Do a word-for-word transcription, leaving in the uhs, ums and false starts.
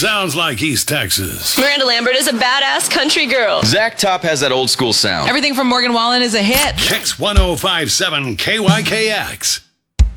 sounds like East Texas. Miranda Lambert is a badass country girl. Zach Top has that old school sound. Everything from Morgan Wallen is a hit. Kicks one oh five point seven K Y K X.